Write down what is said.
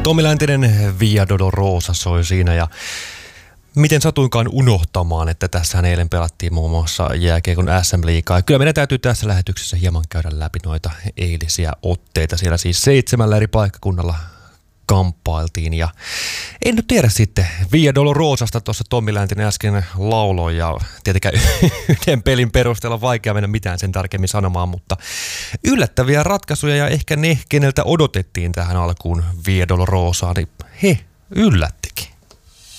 Tommi Läntinen Via Dolorosa soi siinä ja miten satuinkaan unohtamaan, että tässä eilen pelattiin muun muassa jääkiekon SM-liigaa. Kyllä meidän täytyy tässä lähetyksessä hieman käydä läpi noita eilisiä otteita. Siellä siis 7 eri paikkakunnalla kamppailtiin ja en nyt tiedä sitten. Via Dolorosasta tuossa Tommi Läntinen äsken lauloi ja tietenkään yhden pelin perusteella vaikea mennä mitään sen tarkemmin sanomaan, mutta yllättäviä ratkaisuja ja ehkä ne, keneltä odotettiin tähän alkuun Via Dolorosaan, niin he yllättikin.